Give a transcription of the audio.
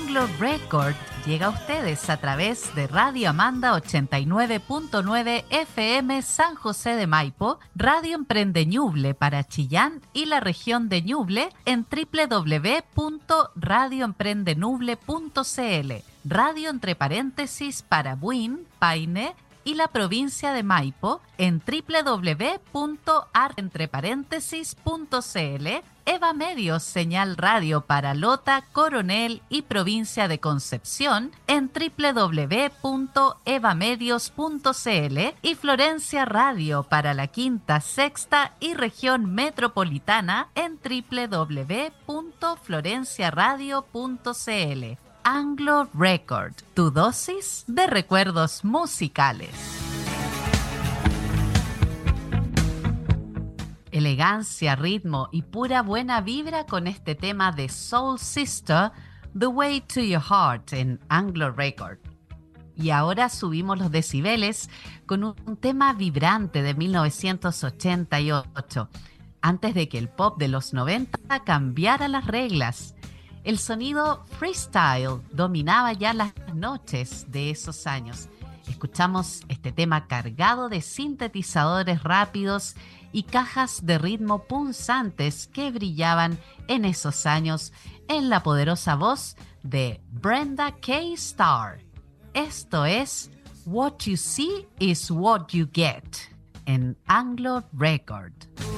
Anglo Record llega a ustedes a través de Radio Amanda 89.9 FM San José de Maipo, Radio Emprende Ñuble para Chillán y la región de Ñuble en www.radioemprendenuble.cl, radio entre paréntesis para Buin, Paine y la provincia de Maipo en www.artentreparéntesis.cl, Eva Medios señal radio para Lota, Coronel y provincia de Concepción en www.evamedios.cl y Florencia Radio para la Quinta, Sexta y región metropolitana en www.florenciaradio.cl. Anglo Record, tu dosis de recuerdos musicales. Elegancia, ritmo y pura buena vibra con este tema de Soul Sister, The Way to Your Heart en Anglo Record. Y ahora subimos los decibeles con un tema vibrante de 1988, antes de que el pop de los 90 cambiara las reglas. El sonido freestyle dominaba ya las noches de esos años. Escuchamos este tema cargado de sintetizadores rápidos y cajas de ritmo punzantes que brillaban en esos años en la poderosa voz de Brenda K. Starr. Esto es What You See Is What You Get en Anglo Record.